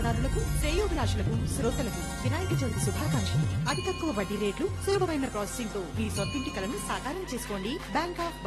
వాహనదారులకు, శ్రేయోభిలాషులకు, శ్రోతలకు వినాయక చవితి శుభాకాంక్షలు. అతి తక్కువ వడ్డీ రేట్లు, సులభమైన ప్రాసెసింగ్ తో మీ సొంతింటి కలను సాకారం చేసుకోండి. Bank of